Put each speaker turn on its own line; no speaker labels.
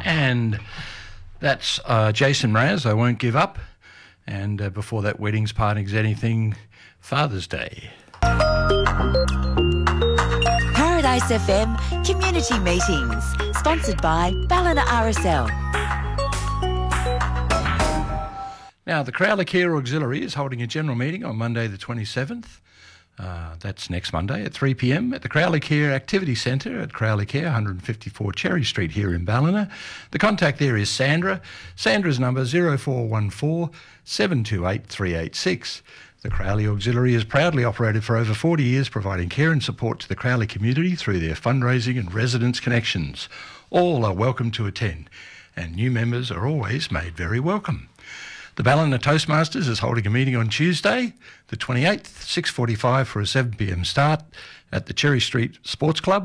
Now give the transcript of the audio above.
And that's Jason Mraz, I Won't Give Up. And before that, Weddings, Partings, Anything, Father's Day.
Paradise FM Community Meetings, sponsored by Ballina RSL.
Now, the Crowley Care Auxiliary is holding a general meeting on Monday the 27th. That's next Monday at 3 p.m. at the Crowley Care Activity Centre at Crowley Care, 154 Cherry Street here in Ballina. The contact there is Sandra. Sandra's number 0414 728 386. The Crowley Auxiliary has proudly operated for over 40 years, providing care and support to the Crowley community through their fundraising and residents connections. All are welcome to attend, and new members are always made very welcome. The Ballina Toastmasters is holding a meeting on Tuesday, the 28th, 6:45 for a 7 p.m. start at the Cherry Street Sports Club.